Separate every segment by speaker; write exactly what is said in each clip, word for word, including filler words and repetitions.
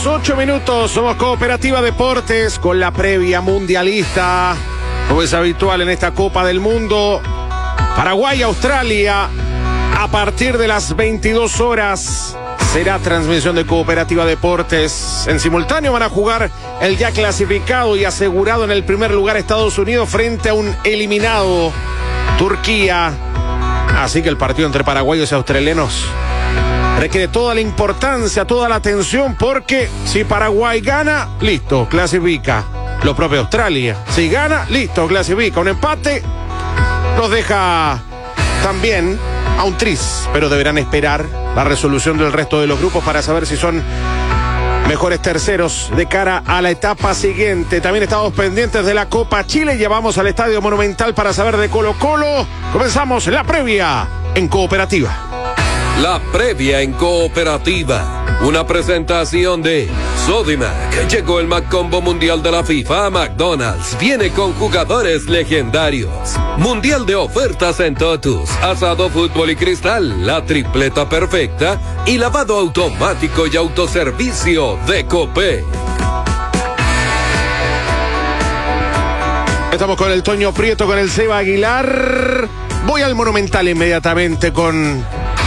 Speaker 1: ocho minutos. Somos Cooperativa Deportes con la previa mundialista, como es habitual en esta Copa del Mundo. Paraguay, Australia, a partir de las veintidós horas será transmisión de Cooperativa Deportes. En simultáneo van a jugar el ya clasificado y asegurado en el primer lugar Estados Unidos frente a un eliminado Turquía. Así que el partido entre paraguayos y australianos requiere toda la importancia, toda la atención, porque si Paraguay gana, listo, clasifica. Lo propio Australia. Si gana, listo, clasifica. Un empate nos deja también a un tris, pero deberán esperar la resolución del resto de los grupos para saber si son mejores terceros de cara a la etapa siguiente. También estamos pendientes de la Copa Chile. Llevamos al Estadio Monumental para saber de Colo Colo. Comenzamos la previa en Cooperativa.
Speaker 2: La previa en Cooperativa. Una presentación de Sodimac. Llegó el Mac Combo Mundial de la FIFA a McDonald's. Viene con jugadores legendarios. Mundial de ofertas en Totus. Asado, fútbol y cristal. La tripleta perfecta. Y lavado automático y autoservicio de Copec.
Speaker 1: Estamos con el Toño Prieto, con el Seba Aguilar. Voy al Monumental inmediatamente con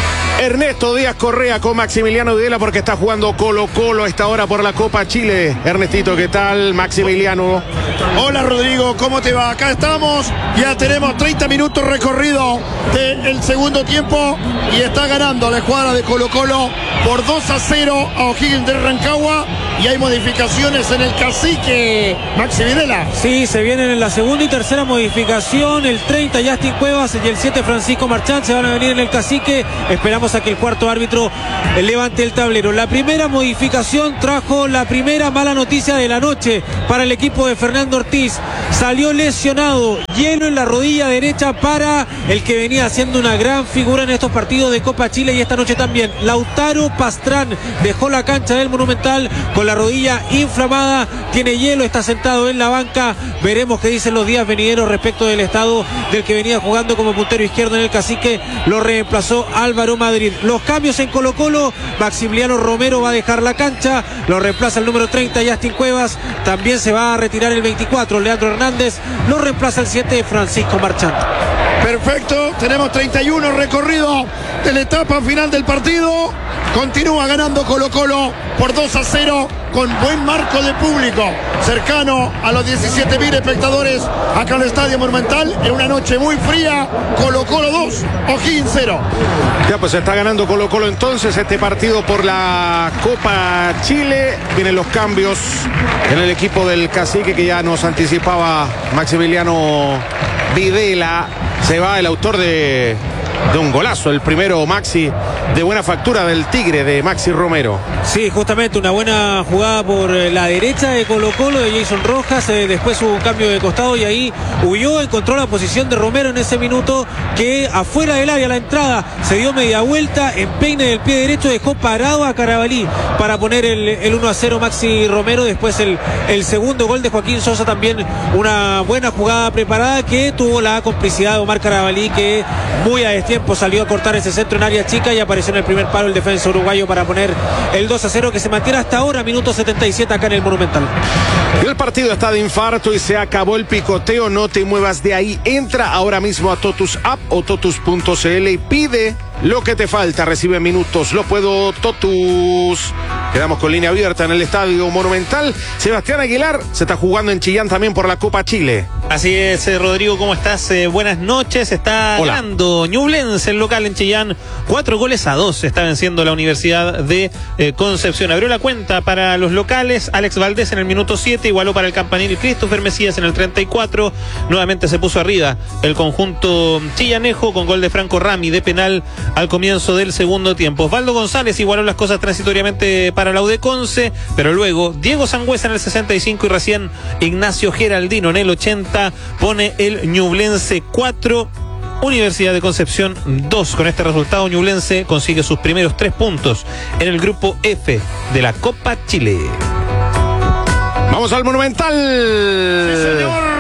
Speaker 1: Ernesto Díaz Correa, con Maximiliano Videla, porque está jugando Colo Colo a esta hora por la Copa Chile. Ernestito, ¿qué tal? Maximiliano.
Speaker 3: Hola Rodrigo, ¿cómo te va? Acá estamos, ya tenemos treinta minutos recorrido del segundo tiempo y está ganando la escuadra de Colo Colo por dos a cero a O'Higgins de Rancagua. Y hay modificaciones en el Cacique, Maxi Videla.
Speaker 4: Sí, se vienen en la segunda y tercera modificación. El treinta, Justin Cuevas, y el siete, Francisco Marchán, se van a venir en el Cacique. Esperamos a que el cuarto árbitro levante el tablero. La primera modificación trajo la primera mala noticia de la noche para el equipo de Fernando Ortiz. Salió lesionado, hielo en la rodilla derecha para el que venía haciendo una gran figura en estos partidos de Copa Chile y esta noche también. Lautaro Pastrán dejó la cancha del Monumental con la rodilla inflamada, tiene hielo, está sentado en la banca. Veremos qué dicen los días venideros respecto del estado del que venía jugando como puntero izquierdo en el Cacique. Lo reemplazó Álvaro Madrid. Los cambios en Colo Colo: Maximiliano Romero va a dejar la cancha, lo reemplaza el número treinta, Justin Cuevas. También se va a retirar el veinticuatro, Leandro Hernández. Lo reemplaza el siete, Francisco Marchán.
Speaker 3: Perfecto, tenemos treinta y uno recorrido de la etapa final del partido. Continúa ganando Colo Colo por dos a cero con buen marco de público, cercano a los diecisiete mil espectadores acá en el Estadio Monumental, en una noche muy fría. Colo Colo dos, O'Higgins cero.
Speaker 1: Ya pues está ganando Colo Colo entonces este partido por la Copa Chile. Vienen los cambios en el equipo del Cacique que ya nos anticipaba Maximiliano Videla. Se va el autor de, de un golazo, el primero, Maxi, de buena factura del Tigre, de Maxi Romero.
Speaker 4: Sí, justamente una buena jugada por la derecha de Colo Colo, de Jason Rojas. Eh, después hubo un cambio de costado y ahí huyó, encontró la posición de Romero en ese minuto, que afuera del área, la entrada, se dio media vuelta, en peine del pie derecho, dejó parado a Carabalí para poner el, el uno a cero Maxi Romero. Después el, el segundo gol de Joaquín Sosa, también una buena jugada preparada que tuvo la complicidad de Omar Carabalí, que muy a destiempo salió a cortar ese centro en área chica y apareció en el primer palo el defensa uruguayo para poner el dos a cero, que se mantiene hasta ahora, minuto setenta y siete acá en el Monumental.
Speaker 1: El partido está de infarto y se acabó el picoteo. No te muevas de ahí. Entra ahora mismo a Totus App o totus punto cl y pide lo que te falta. Recibe minutos. Lo puedo Totus. Quedamos con línea abierta en el Estadio Monumental. Sebastián Aguilar se está jugando en Chillán también por la Copa Chile.
Speaker 5: Así es, Rodrigo, ¿cómo estás? Eh, buenas noches. Está
Speaker 1: Hola.
Speaker 5: ganando Ñublense, el local en Chillán. Cuatro goles a dos está venciendo la Universidad de eh, Concepción. Abrió la cuenta para los locales. Alex Valdés en el minuto siete, igualó para el Campanil Christopher Mesías en el treinta y cuatro. Nuevamente se puso arriba el conjunto chillanejo con gol de Franco Rami de penal al comienzo del segundo tiempo. Osvaldo González igualó las cosas transitoriamente para la U D Conce, pero luego Diego Sangüesa en el sesenta y cinco y recién Ignacio Geraldino en el ochenta pone el Ñublense cuatro, Universidad de Concepción dos. Con este resultado, Ñublense consigue sus primeros tres puntos en el grupo F de la Copa Chile.
Speaker 1: Vamos al Monumental.
Speaker 3: Sí, señor.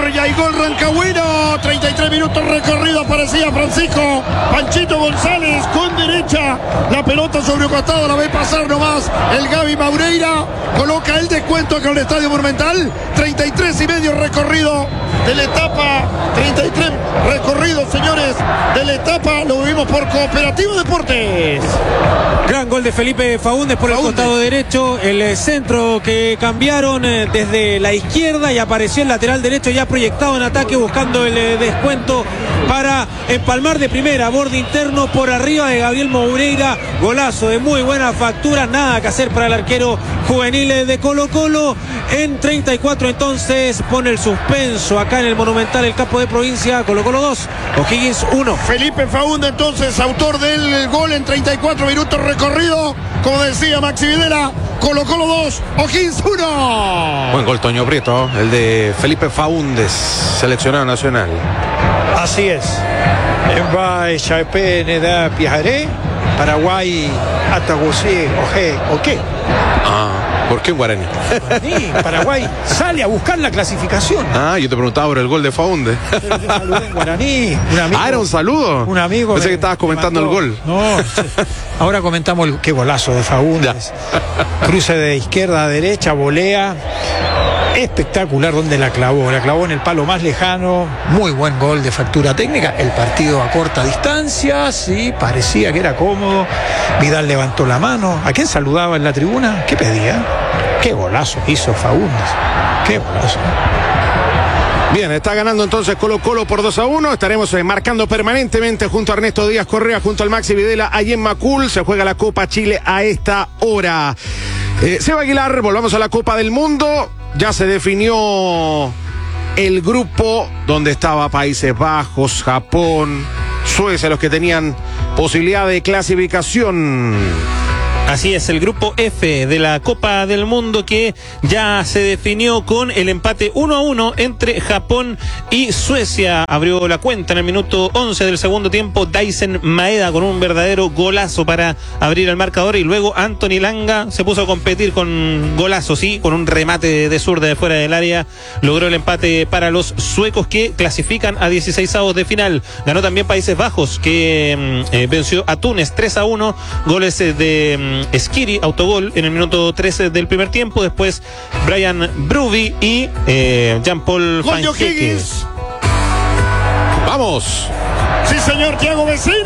Speaker 3: señor, ya hay gol rancagüino. treinta y tres minutos recorrido, aparecía Francisco Panchito González con derecha. La pelota sobre un costado, la ve pasar nomás el Gaby Maureira. Coloca el descuento acá en el Estadio Monumental. treinta y tres y medio recorrido de la etapa. treinta y tres recorridos, señores, de la etapa. Lo vivimos por Cooperativo Deportes.
Speaker 4: Gran gol de Felipe Faúndez por
Speaker 3: Faúndez.
Speaker 4: el costado derecho. El eh, centro que cambiaron eh, desde la izquierda y apareció el lateral derecho ya proyectado en ataque buscando el eh, descuento para empalmar de primera. Borde interno por arriba de Gabriel Moureira. Golazo de muy buena factura. Nada que hacer para el arquero juvenil eh, de Colo Colo. En treinta y cuatro entonces pone el suspenso acá en el Monumental el capo de provincia. Colo Colo dos, O'Higgins uno.
Speaker 3: Felipe Faúndez entonces autor del gol en treinta y cuatro minutos recorrido. Como decía Maxi Videla, Colo Colo dos, O'Higgins uno.
Speaker 1: Buen gol, Toño Prieto, el de Felipe Faúndez, seleccionado nacional.
Speaker 6: Así es. En va Chaipé Neda Pijaré, Paraguay Atagusí Oje, ¿o qué?
Speaker 1: Ah, ¿por qué en guaraní?
Speaker 6: Sí, Paraguay sale a buscar la clasificación.
Speaker 1: Ah, yo te preguntaba por el gol de Faúndez.
Speaker 6: Saludé en guaraní. Un amigo,
Speaker 1: Ah, era un saludo.
Speaker 6: Un amigo.
Speaker 1: Pensé
Speaker 6: me-
Speaker 1: que estabas comentando
Speaker 6: me
Speaker 1: el
Speaker 6: mandó.
Speaker 1: gol.
Speaker 6: No, sí. Ahora comentamos el, qué golazo de Faúndez. Cruce de izquierda a derecha, volea. Espectacular donde la clavó. La clavó en el palo más lejano. Muy buen gol de factura técnica. El partido a corta distancia. Sí, parecía que era cómodo. Vidal levantó la mano. ¿A quién saludaba en la tribuna? ¿Qué pedía? Qué golazo hizo Faúndez. Qué golazo.
Speaker 1: Bien, está ganando entonces Colo Colo por dos a uno. Estaremos eh, marcando permanentemente junto a Ernesto Díaz Correa, junto al Maxi Videla, allí en Macul. Se juega la Copa Chile a esta hora. Eh, Seba Aguilar, volvamos a la Copa del Mundo. Ya se definió el grupo donde estaba Países Bajos, Japón, Suecia, los que tenían posibilidad de clasificación.
Speaker 5: Así es, el grupo F de la Copa del Mundo que ya se definió con el empate uno a uno entre Japón y Suecia. Abrió la cuenta en el minuto once del segundo tiempo Daisen Maeda con un verdadero golazo para abrir el marcador, y luego Anthony Langa se puso a competir con golazos, sí, con un remate de, de zurda de fuera del área. Logró el empate para los suecos que clasifican a dieciseisavos de final. Ganó también Países Bajos que eh, venció a Túnez tres a uno, goles eh, de mm, Skiri, autogol en el minuto trece del primer tiempo. Después Brian Bruby y eh, Jean-Paul
Speaker 3: Gol de
Speaker 5: Van Hecke.
Speaker 3: O'Higgins.
Speaker 1: Vamos.
Speaker 3: Sí, señor, Thiago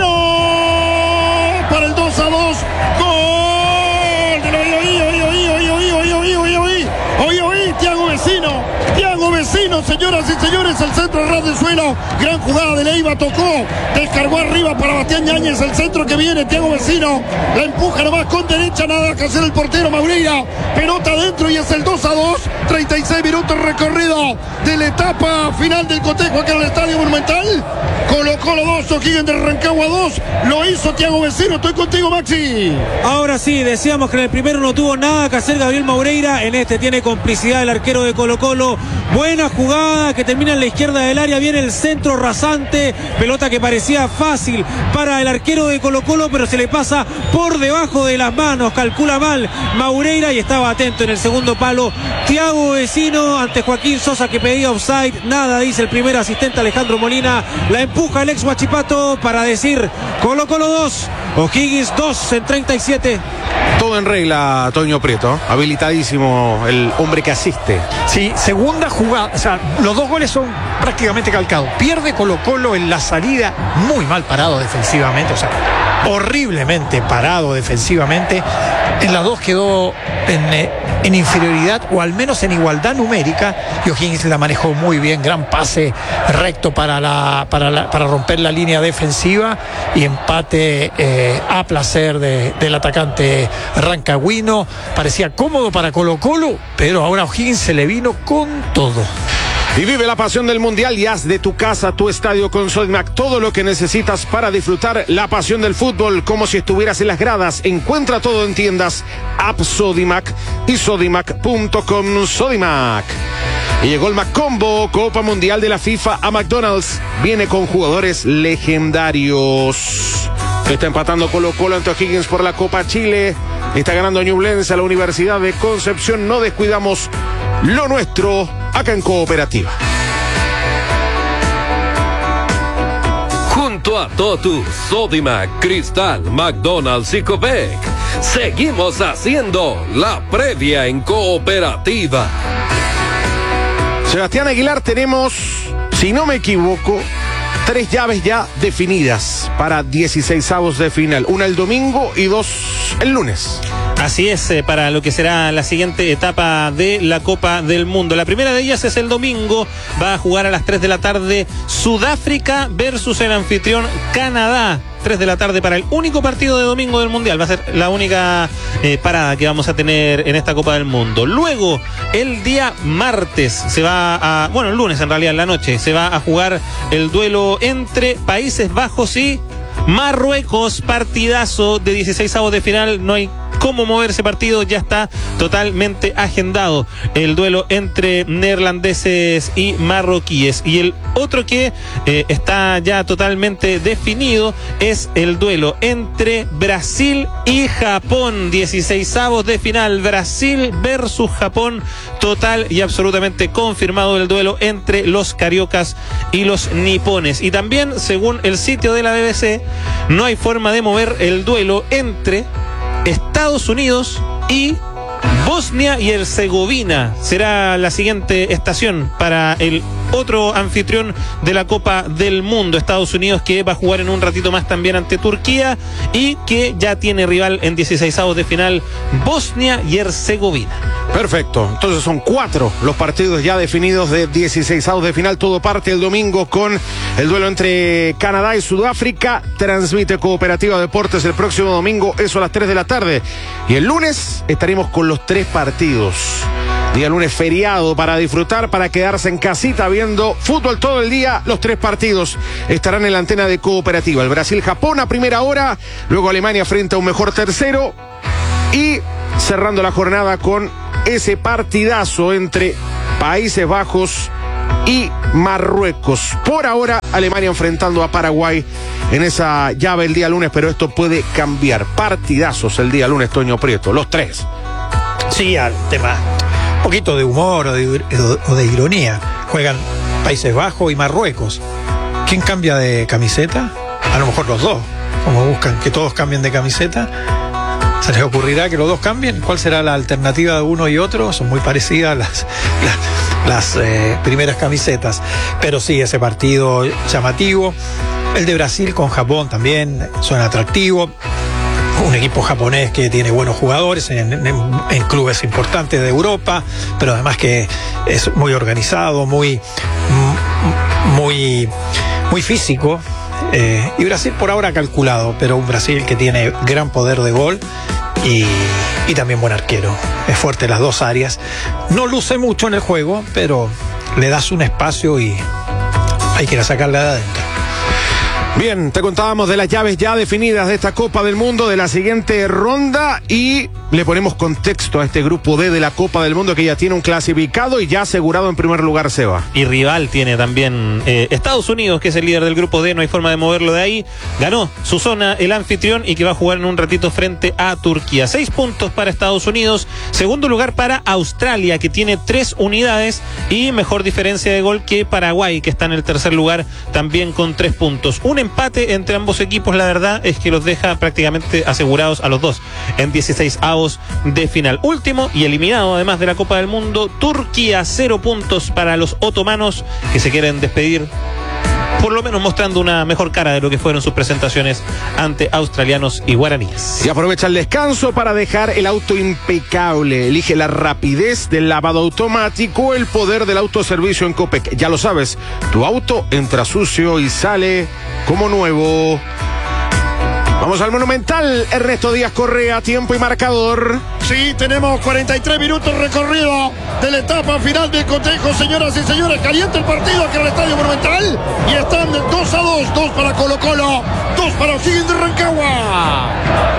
Speaker 3: Vecino para el dos a dos. Gol del oí, oí, oí, oí, oí, oí, oí, oí, oí, oí, oí, oí, Thiago Vecino. Thiago Vecino, señoras y señores, el centro ras de suelo. Gran jugada de Leiva, tocó, descargó arriba para Bastián Yáñez. El centro que viene, Thiago Vecino, la empuja nomás con derecha, nada que hacer el portero Maureira. Pelota adentro y es el dos a dos. treinta y seis minutos recorrido de la etapa final del cotejo acá en el Estadio Monumental. Colo Colo dos, O'Higgins de Rancagua dos. Lo hizo Thiago Vecino. Estoy contigo, Maxi.
Speaker 4: Ahora sí, decíamos que en el primero no tuvo nada que hacer Gabriel Moureira. En este tiene complicidad el arquero de Colo Colo. Buena jugada que termina en la izquierda del área. Viene el centro rasante. Pelota que parecía fácil para el arquero de Colo Colo, pero se le pasa por debajo de las manos. Calcula mal Moureira y estaba atento en el segundo palo. Thiago Vecino ante Joaquín Sosa que pedía offside. Nada, dice el primer asistente Alejandro Molina. La empuja el ex Huachipato para decir Colo Colo dos, O'Higgins dos en treinta y siete.
Speaker 1: Todo en regla, Toño Prieto. Habilitadísimo el hombre que asiste.
Speaker 6: Sí, segunda jugada, o sea, los dos goles son prácticamente calcados. Pierde Colo Colo en la salida, muy mal parado defensivamente, o sea, horriblemente parado defensivamente. En las dos quedó en, eh, en inferioridad o al menos en igualdad numérica, y O'Higgins la manejó muy bien, gran pase recto para, la, para, la, para romper la línea defensiva, y empate eh, a placer de, del atacante rancagüino. Parecía cómodo para Colo Colo, pero ahora O'Higgins se le vino con todo.
Speaker 1: Y vive la pasión del Mundial y haz de tu casa tu estadio con Sodimac. Todo lo que necesitas para disfrutar la pasión del fútbol como si estuvieras en las gradas. Encuentra todo en tiendas, app Sodimac y sodimac punto com. Sodimac. Y llegó el Maccombo, Copa Mundial de la FIFA a McDonald's. Viene con jugadores legendarios. Está empatando Colo Colo ante O'Higgins por la Copa Chile. Está ganando Ñublense a la Universidad de Concepción. No descuidamos lo nuestro acá en Cooperativa.
Speaker 2: junto a Totus, Sodimac, Cristal, McDonald's y Copec. Seguimos haciendo la previa en Cooperativa.
Speaker 1: Sebastián Aguilar, tenemos, si no me equivoco, tres llaves ya definidas para dieciseisavos de final. Una el domingo y dos el lunes.
Speaker 5: Así es, eh, para lo que será la siguiente etapa de la Copa del Mundo. La primera de ellas es el domingo, va a jugar a las tres de la tarde Sudáfrica versus el anfitrión Canadá. tres de la tarde para el único partido de domingo del Mundial. Va a ser la única eh, parada que vamos a tener en esta Copa del Mundo. Luego, el día martes se va a... Bueno, el lunes en realidad, en la noche, se va a jugar el duelo entre Países Bajos y Marruecos. Partidazo de dieciseisavos de final. No hay cómo mover ese partido, ya está totalmente agendado el duelo entre neerlandeses y marroquíes. Y el otro que eh, está ya totalmente definido es el duelo entre Brasil y Japón. dieciseisavos de final, Brasil versus Japón, total y absolutamente confirmado el duelo entre los cariocas y los nipones. Y también, según el sitio de la B B C, no hay forma de mover el duelo entre Estados Unidos y Bosnia y Herzegovina. Será la siguiente estación para el otro anfitrión de la Copa del Mundo, Estados Unidos, que va a jugar en un ratito más también ante Turquía y que ya tiene rival en dieciseisavos de final, Bosnia y Herzegovina.
Speaker 1: Perfecto, entonces son cuatro los partidos ya definidos de dieciseisavos de final. Todo parte el domingo con el duelo entre Canadá y Sudáfrica. Transmite Cooperativa Deportes el próximo domingo, eso a las tres de la tarde. Y el lunes estaremos con los tres partidos. Día lunes feriado para disfrutar, para quedarse en casita viendo fútbol todo el día. Los tres partidos estarán en la antena de Cooperativa. El Brasil-Japón a primera hora, luego Alemania frente a un mejor tercero y cerrando la jornada con ese partidazo entre Países Bajos y Marruecos. Por ahora, Alemania enfrentando a Paraguay en esa llave el día lunes, pero esto puede cambiar. Partidazos el día lunes, Toño Prieto, los tres.
Speaker 6: Sí, al tema. Un poquito de humor o de, o de ironía. Juegan Países Bajos y Marruecos. ¿Quién cambia de camiseta? A lo mejor los dos. Como buscan que todos cambien de camiseta, ¿se les ocurrirá que los dos cambien? ¿Cuál será la alternativa de uno y otro? Son muy parecidas las, las, las eh, primeras camisetas. Pero sí, ese partido llamativo. El de Brasil con Japón también suena atractivo. Un equipo japonés que tiene buenos jugadores en, en, en clubes importantes de Europa, pero además que es muy organizado, muy, muy, muy físico. Eh, y Brasil por ahora calculado, pero un Brasil que tiene gran poder de gol y, y también buen arquero. Es fuerte en las dos áreas. No luce mucho en el juego, pero le das un espacio y hay que ir a sacarla de adentro.
Speaker 1: Bien, te contábamos de las llaves ya definidas de esta Copa del Mundo, de la siguiente ronda, y le ponemos contexto a este grupo D de la Copa del Mundo que ya tiene un clasificado y ya asegurado en primer lugar, Seba.
Speaker 5: Y rival tiene también eh, Estados Unidos, que es el líder del grupo D, no hay forma de moverlo de ahí. Ganó su zona el anfitrión y que va a jugar en un ratito frente a Turquía. Seis puntos para Estados Unidos, segundo lugar para Australia, que tiene tres unidades y mejor diferencia de gol que Paraguay, que está en el tercer lugar también con tres puntos. Un empate entre ambos equipos, la verdad es que los deja prácticamente asegurados a los dos en dieciseisavos de final. Último y eliminado además de la Copa del Mundo, Turquía, cero puntos para los otomanos, que se quieren despedir por lo menos mostrando una mejor cara de lo que fueron sus presentaciones ante australianos y guaraníes.
Speaker 1: Y aprovecha el descanso para dejar el auto impecable. Elige la rapidez del lavado automático, el poder del autoservicio en Copec. Ya lo sabes, tu auto entra sucio y sale como nuevo. Vamos al Monumental, Ernesto Díaz Correa, tiempo y marcador.
Speaker 3: Sí, tenemos cuarenta y tres minutos recorrido de la etapa final del cotejo, señoras y señores. Caliente el partido aquí en el Estadio Monumental y están dos a dos, dos para Colo Colo, dos para O'Higgins de Rancagua.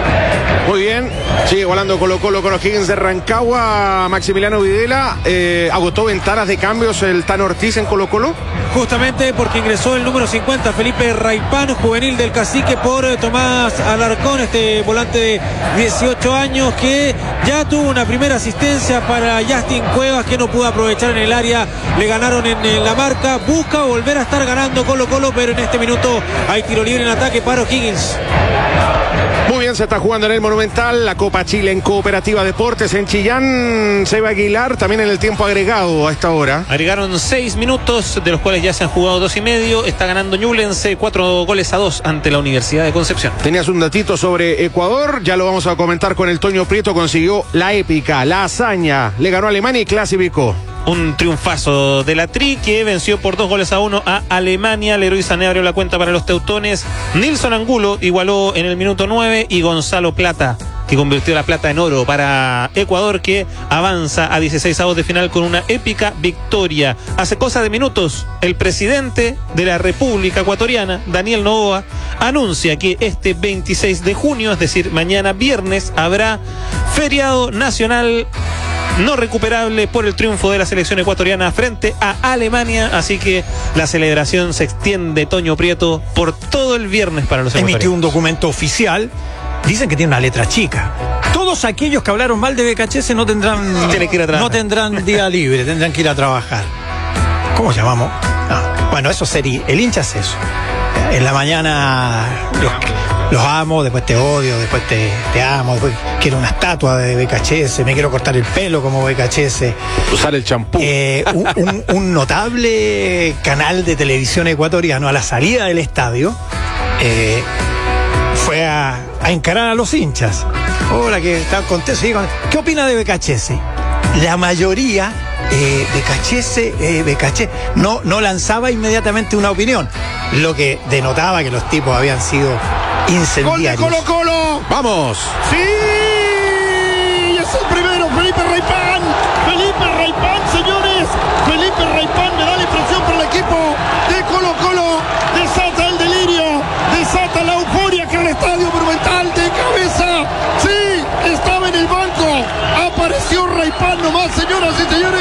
Speaker 1: Muy bien, sigue igualando Colo Colo con O'Higgins de Rancagua. Maximiliano Videla, eh, agotó ventanas de cambios el Tan Ortiz en Colo Colo.
Speaker 4: Justamente porque ingresó el número cincuenta, Felipe Raipán, juvenil del Cacique, por eh, Tomás Alarcón, este volante de dieciocho años que ya tuvo una primera asistencia para Justin Cuevas, que no pudo aprovechar en el área. Le ganaron en, en la marca. Busca volver a estar ganando Colo Colo, pero en este minuto hay tiro libre en ataque para O'Higgins.
Speaker 1: Muy bien, se está jugando en el Monumental la Copa Chile en Cooperativa Deportes en Chillán. Seba Aguilar también en el tiempo agregado a esta hora.
Speaker 5: Agregaron seis minutos, de los cuales ya se han jugado dos y medio. Está ganando Ñublense cuatro goles a dos ante la Universidad de Concepción.
Speaker 1: Tenías un datito sobre Ecuador, ya lo vamos a comentar con el Toño Prieto. Consiguió la épica, la hazaña, le ganó a Alemania y clasificó.
Speaker 5: Un triunfazo de la Tri, que venció por dos goles a uno a Alemania. Leroy Sané abrió la cuenta para los teutones. Nilson Angulo igualó en el minuto nueve y Gonzalo Plata, que convirtió la plata en oro para Ecuador, que avanza a dieciséis avos de final con una épica victoria. Hace cosa de minutos, el presidente de la República Ecuatoriana, Daniel Noboa, anuncia que este veintiséis de junio, es decir, mañana viernes, habrá feriado nacional no recuperable por el triunfo de la selección ecuatoriana frente a Alemania. Así que la celebración se extiende, Toño Prieto, por todo el viernes para los ecuatorianos.
Speaker 6: Emitió un documento oficial. Dicen que tiene una letra chica. Todos aquellos que hablaron mal de B K H S no tendrán,
Speaker 5: Tiene que ir a trabajar.
Speaker 6: no tendrán día libre, tendrán que ir a trabajar. ¿Cómo llamamos? No. Bueno, eso sería. El hincha es eso. En la mañana los, los amo, después te odio, después te, te amo, después quiero una estatua de B K H S, me quiero cortar el pelo como B K H S.
Speaker 1: Usar el champú.
Speaker 6: Eh, un, un, un notable canal de televisión ecuatoriano a la salida del estadio eh, fue a, a encarar a los hinchas. Hola, que están contentos. Sí, ¿qué opina de B K H S? La mayoría eh, B K H S, eh, B K H S no, no lanzaba inmediatamente una opinión, lo que denotaba que los tipos habían sido incendiarios.
Speaker 3: ¡Gol de Colo Colo!
Speaker 1: ¡Vamos!
Speaker 3: ¡Sí! Es el primero, Felipe Raipán. Felipe Raipán, señores. Felipe Raipán me da la impresión por el equipo de Colo Colo. Desata el delirio, desata la euforia que el estadio Monumental de cabeza. Sí, estaba en el banco. Apareció Raipán nomás, señoras y señores.